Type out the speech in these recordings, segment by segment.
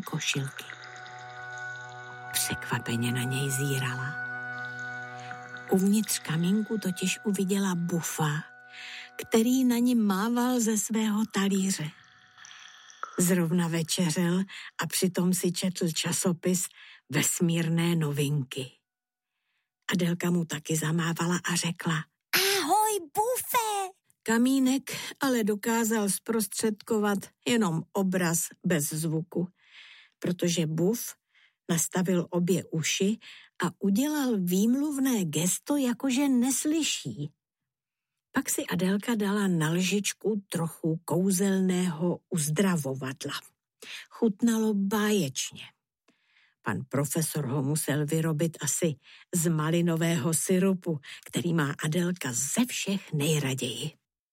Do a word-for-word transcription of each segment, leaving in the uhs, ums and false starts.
košilky. Překvapeně na něj zírala. Uvnitř kamínku totiž uviděla Buffa, který na ní mával ze svého talíře. Zrovna večeřel a přitom si četl časopis Vesmírné novinky. Adelka mu taky zamávala a řekla: Ahoj, Buffe! Kamínek ale dokázal zprostředkovat jenom obraz bez zvuku, protože Buff nastavil obě uši a udělal výmluvné gesto, jakože neslyší. Pak si Adelka dala na lžičku trochu kouzelného uzdravovadla. Chutnalo báječně. Pan profesor ho musel vyrobit asi z malinového syrupu, který má Adelka ze všech nejraději.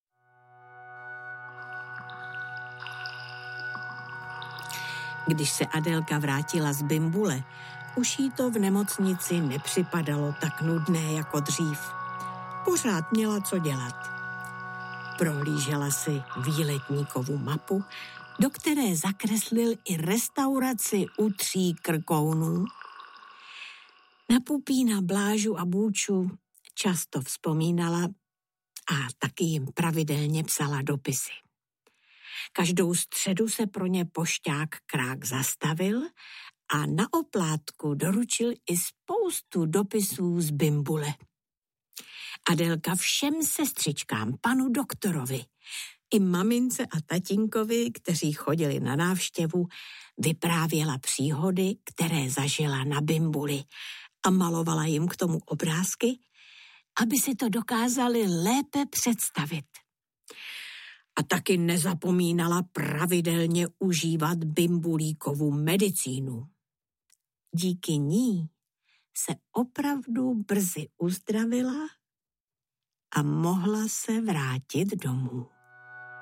Když se Adelka vrátila z Bimbule, už jí to v nemocnici nepřipadalo tak nudné jako dřív. Pořád měla co dělat. Prohlížela si výletníkovu mapu, do které zakreslil i restauraci u Tří krkounů. Na Pupína, Blážu a Bůču často vzpomínala a taky jim pravidelně psala dopisy. Každou středu se pro ně pošťák Krák zastavil a na oplátku doručil i spoustu dopisů z Bimbule. Adelka všem sestřičkám, panu doktorovi, i mamince a tatínkovi, kteří chodili na návštěvu, vyprávěla příhody, které zažila na Bimbuli a malovala jim k tomu obrázky, aby si to dokázali lépe představit. A taky nezapomínala pravidelně užívat Bimbulíkovu medicínu. Díky ní se opravdu brzy uzdravila a mohla se vrátit domů.